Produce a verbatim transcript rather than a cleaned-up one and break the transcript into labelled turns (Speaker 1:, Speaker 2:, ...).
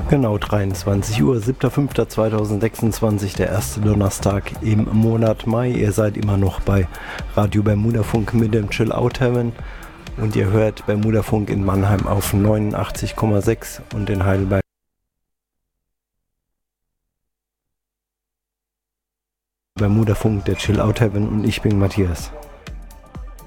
Speaker 1: Genau, dreiundzwanzig Uhr, siebter fünfter zweitausendsechsundzwanzig, der erste Donnerstag im Monat Mai. Ihr seid immer noch bei Radio Bermudafunk mit dem Chill Out Heaven und ihr hört Bermudafunk in Mannheim auf neunundachtzig Komma sechs und in Heidelberg Bermudafunk, der Chill Out Heaven, und ich bin Matthias.